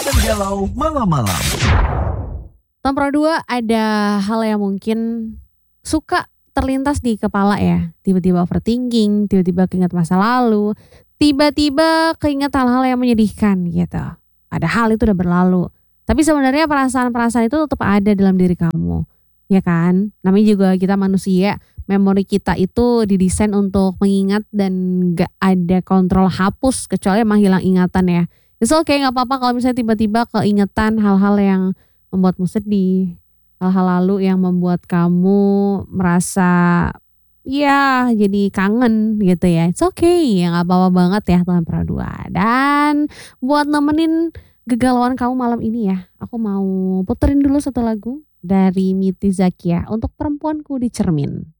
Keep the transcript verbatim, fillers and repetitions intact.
Teman galau malam-malam. Nomor dua, ada hal yang mungkin suka terlintas di kepala ya. Tiba-tiba overthinking, tiba-tiba keinget masa lalu, tiba-tiba keinget hal-hal yang menyedihkan gitu. Padahal itu udah berlalu. Tapi sebenarnya perasaan-perasaan itu tetap ada dalam diri kamu. Ya kan? Namanya juga kita manusia, memori kita itu didesain untuk mengingat dan gak ada kontrol hapus kecuali emang hilang ingatan ya. It's okay, gak apa-apa kalau misalnya tiba-tiba keingetan hal-hal yang membuatmu sedih, hal-hal lalu yang membuat kamu merasa ya jadi kangen gitu ya. It's okay, ya gak apa-apa banget ya teman dua. Dan buat nemenin kegalauan kamu malam ini ya, aku mau puterin dulu satu lagu dari Miti Zakia untuk Perempuanku di Cermin.